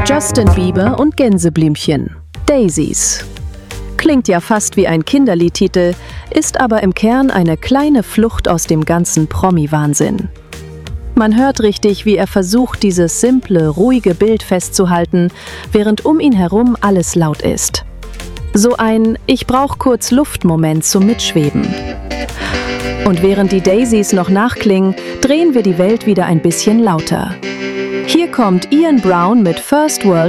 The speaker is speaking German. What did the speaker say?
Justin Bieber und Gänseblümchen. Daisies. Klingt ja fast wie ein Kinderliedtitel, ist aber im Kern eine kleine Flucht aus dem ganzen Promi-Wahnsinn. Man hört richtig, wie er versucht, dieses simple, ruhige Bild festzuhalten, während um ihn herum alles laut ist. So ein „Ich brauch kurz Luft"-Moment zum Mitschweben. Und während die Daisies noch nachklingen, drehen wir die Welt wieder ein bisschen lauter. Hier kommt Ian Brown mit First World